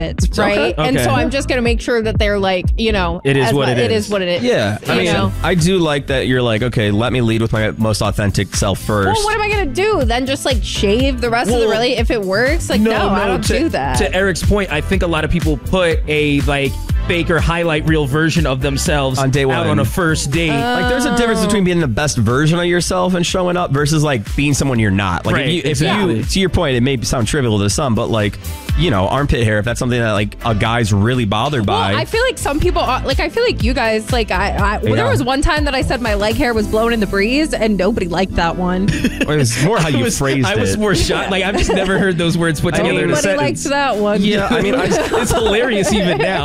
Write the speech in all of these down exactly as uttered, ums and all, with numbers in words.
It's right, Okay. and Okay. so I'm just gonna make sure that they're like, you know, It is as what mu- it It is. is what it is. Yeah, I you mean, know? I do like that you're like, okay, let me lead with my most authentic self first. Well, what am I gonna do then? Just like shave the rest of the Well, really if it works? Like, no, I don't to, do that. To Eric's point, I think a lot of people put a like fake or highlight reel version of themselves On day out one. on a first date. Like, there's a difference between being the best version of yourself and showing up versus like being someone you're not. Like, Right, if you, if exactly. you, to your point, it may sound trivial to some, but like, you know, armpit hair, if that's something that like a guy's really bothered Well, by. I feel like some people are, like I feel like you guys like I, I well, Yeah. there was one time that I said my leg hair was blown in the breeze and nobody liked that one. it was more how you I was, phrased I was it. more shocked. Like, I've just never heard those words put together in a Nobody sentence. liked that one. Yeah, I mean, I, It's hilarious even now.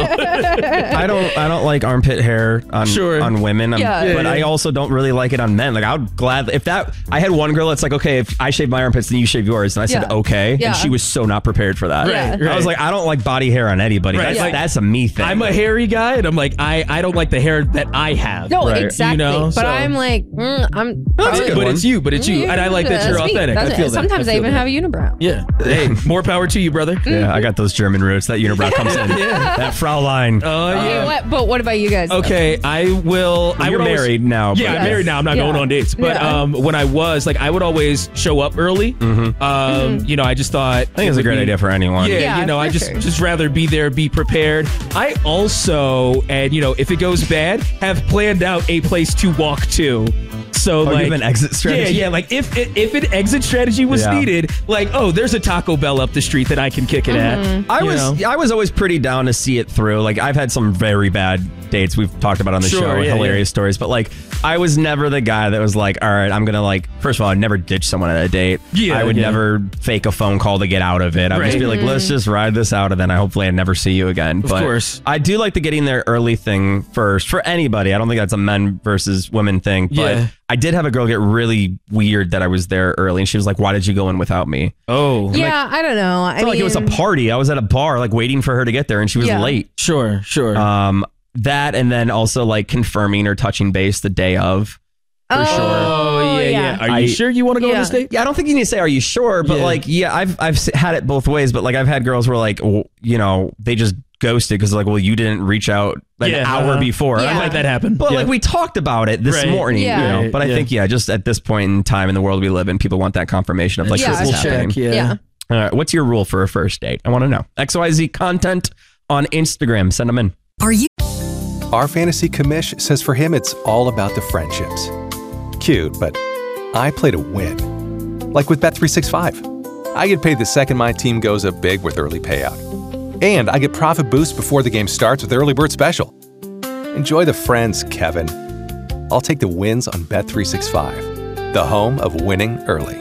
I don't, I don't like armpit hair on Sure. on women, I'm- Yeah. but Yeah, I yeah. also don't really like it on men. Like, I would gladly, if that, I had one girl that's like, okay, if I shave my armpits, then you shave yours, and I said Yeah. okay, Yeah. and she was so not prepared for that. Yeah. Right, I was right. like, I don't like body hair on anybody. Right, That's, like, that's a me thing. I'm a hairy guy, and I'm like, I, I don't like the hair that I have. No, Right. exactly. You know, but so- I'm like, mm, I'm. That's a I'm- good But one. it's you, but it's you. And I like that you're That's me. authentic. That's I feel it. that. Sometimes I, feel even that. have a unibrow. Yeah. Hey, more power to you, brother. Yeah, I got those German roots. That unibrow comes in. That Fraulein. Oh, Okay, yeah. what, but what about you guys? Okay, I will. I You're would always- married now. Yeah, but- I'm married now. I'm not Yeah. going on dates. But Yeah. um, when I was, like, I would always show up early. Mm-hmm. Um, You know, I just thought. I think it's a great idea for anyone. Yeah, Yeah, you know, I for just sure. just rather be there, be prepared. I also, and you know, if it goes bad, have planned out a place to walk to. So Oh, you like have an exit strategy? Yeah, yeah. Like if if an exit strategy was Yeah. needed, like oh, there's a Taco Bell up the street that I can kick it at. I you was know? I was always pretty down to see it through. Like, I've had some very bad dates we've talked about on the Sure, show, yeah, hilarious stories, but like, I was never the guy that was like, all right, I'm gonna like, first of all, I'd never ditch someone at a date. Yeah, I would yeah. never fake a phone call to get out of it. I would just Right. be like, let's just ride this out, and then I hopefully I never see you again. Of but course. I do like the getting there early thing first for anybody. I don't think that's a men versus women thing, but Yeah. I did have a girl get really weird that I was there early, and she was like, why did you go in without me? Oh, Yeah, I don't know. I It's not mean, like it was a party. I was at a bar, like waiting for her to get there, and she was Yeah. late. sure, sure. Um, that and then also like confirming or touching base the day of. For oh, sure. oh yeah, yeah. Are you I- sure you want to go on Yeah. this date? Yeah, I don't think you need to say, "Are you sure?" But Yeah. like, yeah, I've I've s- had it both ways. But like, I've had girls where like, w- you know, they just ghosted because like, well, you didn't reach out an Yeah, hour uh-huh. before. Yeah. I let that happen. But Yeah. like, we talked about it this Right. morning, Yeah. you know. Right, But I yeah. think yeah, just at this point in time in the world we live in, people want that confirmation of like, Yeah, this is we'll happening. check. Yeah. yeah. All right, what's your rule for a first date? I want to know. X Y Z content on Instagram. Send them in. Are you? Our fantasy commish says for him it's all about the friendships. Cute, but I play to win. Like with Bet three sixty-five. I get paid the second my team goes up big with early payout. And I get profit boost before the game starts with Early Bird Special. Enjoy the friends, Kevin. I'll take the wins on Bet three sixty-five, the home of winning early.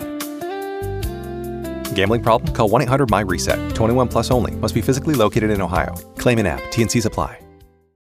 Gambling problem? Call one eight hundred my reset. twenty-one plus only. Must be physically located in Ohio. Claim in app. T N Cs apply.